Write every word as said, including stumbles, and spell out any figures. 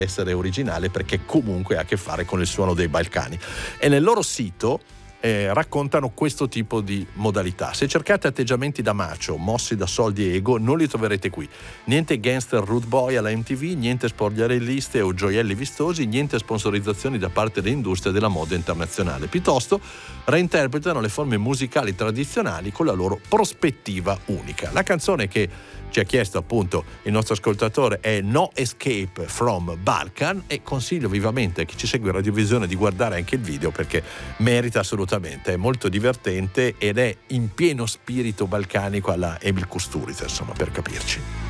essere originale, perché comunque ha a che fare con il suono dei Balcani. E nel loro sito eh, raccontano questo tipo di modalità. Se cercate atteggiamenti da macho mossi da soldi e ego, non li troverete qui. Niente gangster rude boy alla M T V, niente sporgliarelliste o gioielli vistosi, niente sponsorizzazioni da parte dell'industria della moda internazionale. Piuttosto reinterpretano le forme musicali tradizionali con la loro prospettiva unica. La canzone che ci ha chiesto appunto il nostro ascoltatore è No Escape from Balkan, e consiglio vivamente a chi ci segue in radiovisione di guardare anche il video, perché merita assolutamente, è molto divertente ed è in pieno spirito balcanico alla Emil Kusturica, insomma, per capirci.